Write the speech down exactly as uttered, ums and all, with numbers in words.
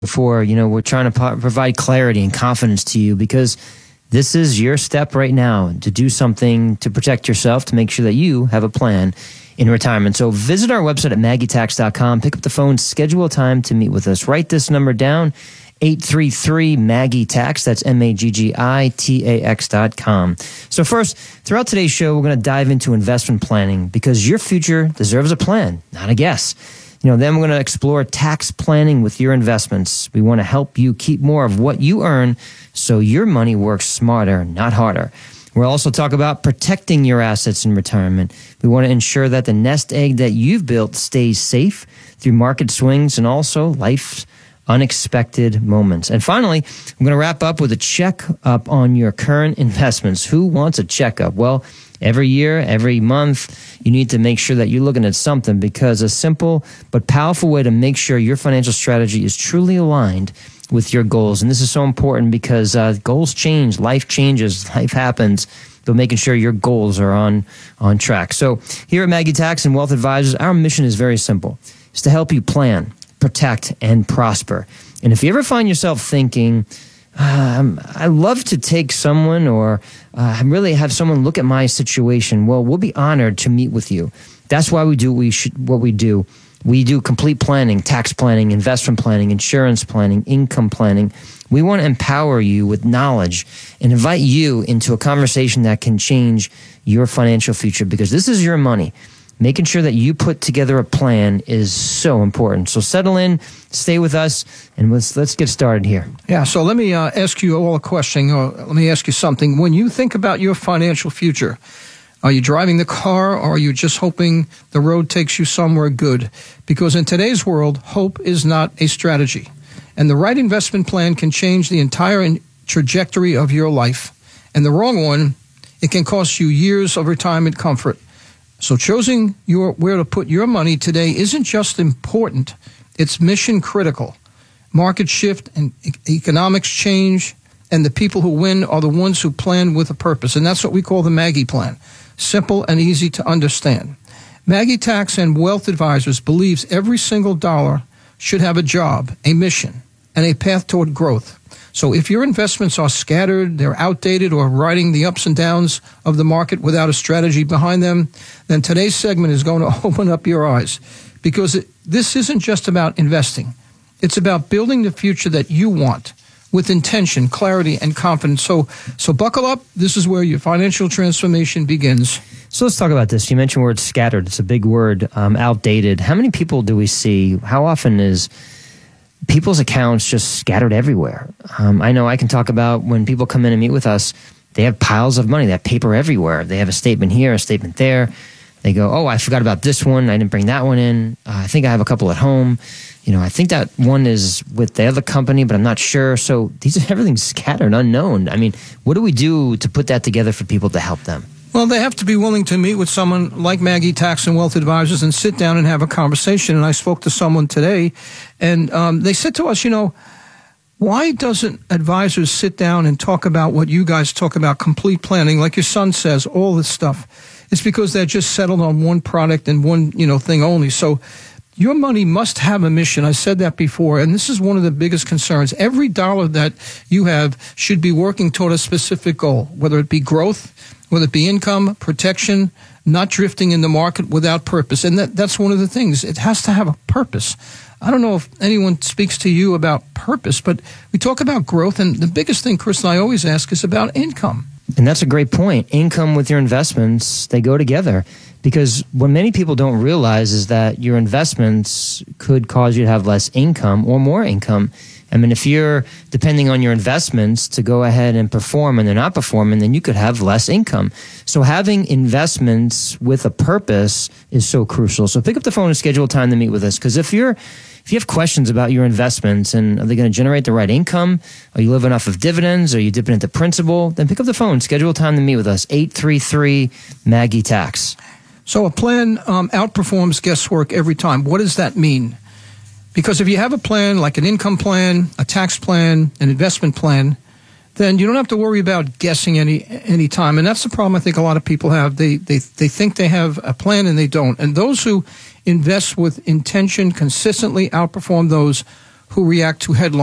before, you know, we're trying to po- provide clarity and confidence to you because this is your step right now to do something to protect yourself, to make sure that you have a plan in retirement. So visit our website at maggie tax dot com, pick up the phone, schedule a time to meet with us. Write this number down, eight three three Maggie tax. That's M A G G I T A X dot com. So first, throughout today's show, we're going to dive into investment planning because your future deserves a plan, not a guess. You know, then we're going to explore tax planning with your investments. We want to help you keep more of what you earn so your money works smarter, not harder. We'll also talk about protecting your assets in retirement. We want to ensure that the nest egg that you've built stays safe through market swings and also life's unexpected moments. And finally, I'm going to wrap up with a check-up on your current investments. Who wants a checkup? Well, every year, every month, you need to make sure that you're looking at something because a simple but powerful way to make sure your financial strategy is truly aligned with your goals. And this is so important because uh, goals change, life changes, life happens, but making sure your goals are on, on track. So here at Maggie Tax and Wealth Advisors, our mission is very simple. It's to help you plan, protect, and prosper. And if you ever find yourself thinking, um, I love to take someone or uh, really have someone look at my situation, well, we'll be honored to meet with you. That's why we do what we, should, what we do. We do complete planning, tax planning, investment planning, insurance planning, income planning. We want to empower you with knowledge and invite you into a conversation that can change your financial future because this is your money. Making sure that you put together a plan is so important. So settle in, stay with us, and let's let's get started here. Yeah, so let me uh, ask you all a question. Or let me ask you something. When you think about your financial future, are you driving the car or are you just hoping the road takes you somewhere good? Because in today's world, hope is not a strategy. And the right investment plan can change the entire trajectory of your life. And the wrong one, it can cost you years of retirement comfort. So choosing your, where to put your money today isn't just important, it's mission critical. Market shift and e- economics change, and the people who win are the ones who plan with a purpose. And that's what we call the Maggie Plan. Simple and easy to understand. Maggie Tax and Wealth Advisors believes every single dollar should have a job, a mission, and a path toward growth. So if your investments are scattered, they're outdated, or riding the ups and downs of the market without a strategy behind them, then today's segment is going to open up your eyes. Because it, this isn't just about investing. It's about building the future that you want with intention, clarity, and confidence. So, so buckle up. This is where your financial transformation begins. So let's talk about this. You mentioned the word scattered. It's a big word, um, outdated. How many people do we see? How often is people's accounts just scattered everywhere? Um, I know I can talk about when people come in and meet with us, they have piles of money. They have paper everywhere. They have a statement here, a statement there. They go, oh, I forgot about this one. I didn't bring that one in. Uh, I think I have a couple at home. You know, I think that one is with the other company, but I'm not sure. So these are everything's scattered, unknown. I mean, what do we do to put that together for people to help them? Well, they have to be willing to meet with someone like Maggie Tax and Wealth Advisors and sit down and have a conversation. And I spoke to someone today, and um, they said to us, you know, why doesn't advisors sit down and talk about what you guys talk about, complete planning, like your son says, all this stuff? It's because they're just settled on one product and one, you know, thing only. So your money must have a mission. I said that before, and this is one of the biggest concerns. Every dollar that you have should be working toward a specific goal, whether it be growth, whether it be income, protection, not drifting in the market without purpose. And that, that's one of the things. It has to have a purpose. I don't know if anyone speaks to you about purpose, but we talk about growth, and the biggest thing, Chris and I always ask, is about income. And that's a great point. Income with your investments, they go together. Because what many people don't realize is that your investments could cause you to have less income or more income. I mean, if you're depending on your investments to go ahead and perform and they're not performing, then you could have less income. So having investments with a purpose is so crucial. So pick up the phone and schedule a time to meet with us. Because if you're If you have questions about your investments and are they going to generate the right income? Are you living off of dividends? Are you dipping into principal? Then pick up the phone, schedule a time to meet with us, eight three three Maggie tax. So a plan um, outperforms guesswork every time. What does that mean? Because if you have a plan like an income plan, a tax plan, an investment plan, then you don't have to worry about guessing any any time. And that's the problem I think a lot of people have. They they they think they have a plan and they don't. And those who invest with intention consistently outperform those who react to headlines